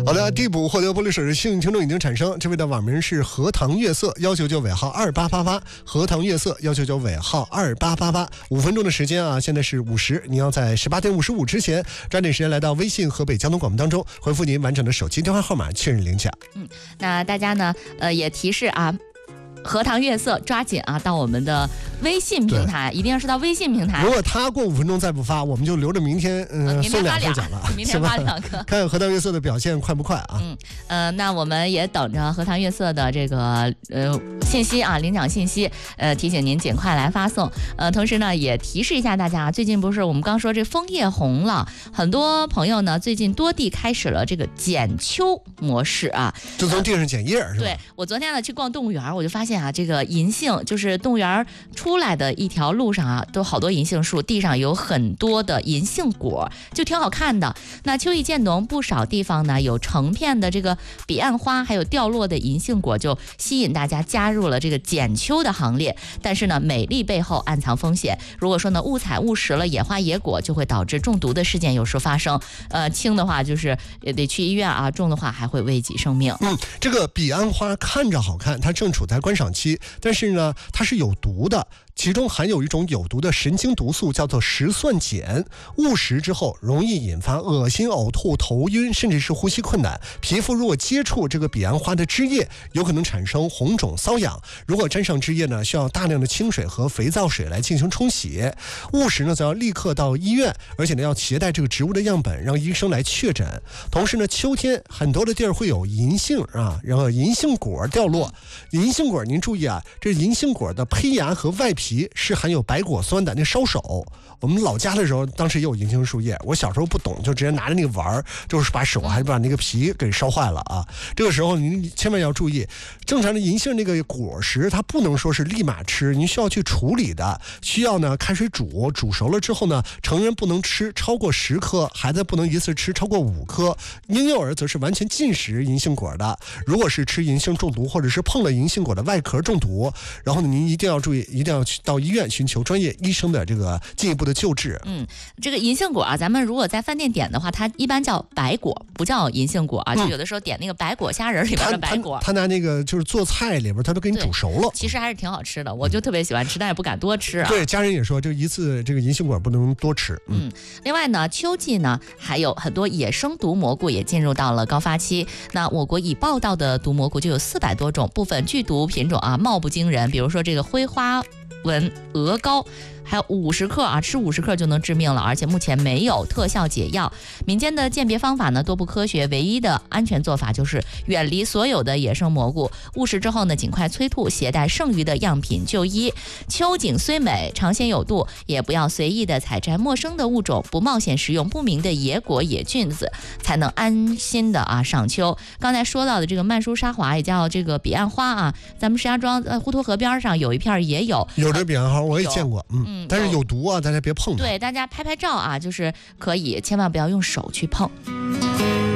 好的，递补获得玻璃水的幸运听众已经产生，这位的网名是荷塘月色199尾号2888，荷塘月色199尾号2888，5分钟的时间啊，现在是50，您要在18点55之前抓紧时间来到微信河北交通广播当中，回复您完整的手机电话号码确认领奖。 那大家呢，也提示啊。荷塘月色，抓紧啊，到我们的微信平台，一定要是到微信平台。 如果他过5分钟再不发，我们就留着明天送2份奖了， 明天发2个， 看看荷塘月色的表现快不快啊？ 那我们也等着荷塘月色的这个信息啊，领奖信息，提醒您尽快来发送。同时呢，也提示一下大家，最近不是我们刚说这枫叶红了，很多朋友呢最近多地开始了这个剪秋模式啊， 就从地上剪叶是吧？ 对，我昨天呢去逛动物园，我就发现啊，这个银杏就是动物园出来的一条路上啊，都好多银杏树，地上有很多的银杏果，就挺好看的。那秋意渐浓，不少地方呢有成片的这个彼岸花，还有掉落的银杏果，就吸引大家加入了这个剪秋的行列。但是呢，美丽背后暗藏风险。如果说呢误采误食了野花野果，就会导致中毒的事件有时发生。轻的话就是也得去医院啊，重的话还会危及生命。 这个彼岸花看着好看，它正处在观赏期，但是呢，它是有毒的。其中含有一种有毒的神经毒素，叫做石蒜碱，误食之后容易引发恶心、呕吐、头晕，甚至是呼吸困难。皮肤如果接触这个彼岸花的汁液，有可能产生红肿、瘙痒。如果沾上汁液呢，需要大量的清水和肥皂水来进行冲洗。误食呢，则要立刻到医院，而且呢，要携带这个植物的样本，让医生来确诊。同时呢，秋天很多的地儿会有银杏啊，然后银杏果掉落。银杏果您注意啊，这银杏果的胚芽和外皮是含有白果酸的，那烧手。我们老家的时候，当时也有银杏树叶，我小时候不懂，就直接拿着那个玩，就是把手还是把那个皮给烧坏了啊。这个时候您千万要注意，正常的银杏那个果实，它不能说是立马吃，您需要去处理的，需要呢开水煮熟了之后呢，成人不能吃超过10颗，孩子不能一次吃超过5颗，婴幼儿则是完全禁食银杏果的。如果是吃银杏中毒，或者是碰了银杏果的外壳中毒，然后呢您一定要注意，一定要去到医院寻求专业医生的这个进一步的救治。 这个银杏果啊，咱们如果在饭店点的话，它一般叫白果，不叫银杏果啊。就有的时候点那个白果虾仁里边的白果， 他拿那个就是做菜里边，他都给你煮熟了。 其实还是挺好吃的，我就特别喜欢吃，但也不敢多吃啊。 对，家人也说，就一次这个银杏果不能多吃。 另外呢，秋季呢还有很多野生毒蘑菇也进入到了高发期。那我国已报道的毒蘑菇就有400多种，部分剧毒品种啊貌不惊人，比如说这个灰花纹鹅膏。还有50克啊，吃50克就能致命了，而且目前没有特效解药。民间的鉴别方法呢多不科学，唯一的安全做法就是远离所有的野生蘑菇。误食之后呢，尽快催吐，携带剩余的样品就医。秋景虽美，尝鲜有度，也不要随意的采摘陌生的物种，不冒险食用不明的野果野菌子，才能安心的啊赏秋。刚才说到的这个曼殊沙华也叫这个彼岸花啊，咱们石家庄滹沱河边上有一片也有这彼岸花，我也见过。但是有毒啊，大家别碰它。 对，大家拍照啊，就是可以，千万不要用手去碰。